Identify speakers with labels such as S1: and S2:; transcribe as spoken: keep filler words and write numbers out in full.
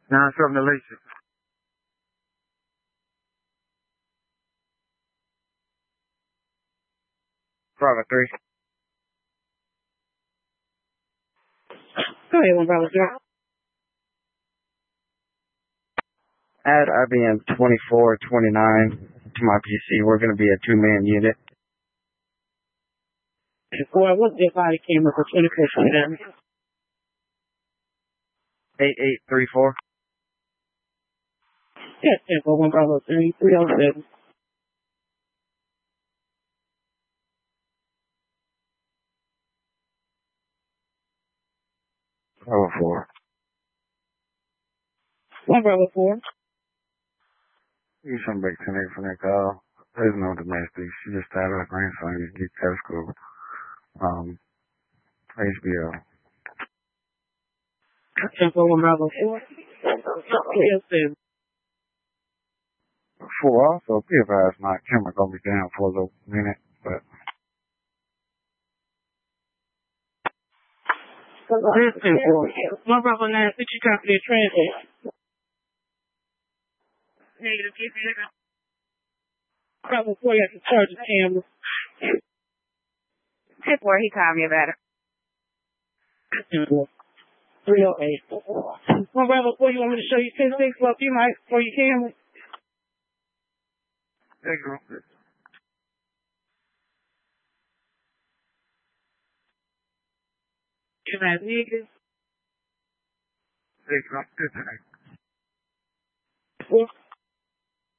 S1: Nine seven Alicia. Bravo three.
S2: Go ahead, one Bravo zero.
S1: Add I B M twenty-four twenty-nine to my P C. We're going to be a two-man unit.
S2: Boy, what's the body camera for twenty-four twenty-nine?
S1: eight eight three four.
S2: Yes, Temple, one Bravo three, three oh seven.
S1: Bravo four.
S2: One Bravo four.
S1: You some big ten eight from that call. There's no domestic. She just had her grandson to get out of school. Um, H B O.
S2: Temple, one Bravo four. three oh seven.
S1: Four also, be advised my camera gonna be down for a little minute, but.
S2: Listen, one Bravo nine, did you copy the transit? Negative, give me that. Bravo four, you have to charge the camera.
S3: That's where he called me about it.
S2: three oh eight. One Bravo four, you want me to show you ten six up you might for your camera?
S1: There you go.
S2: Can I niggas?
S1: There you go. Good night.
S2: Four.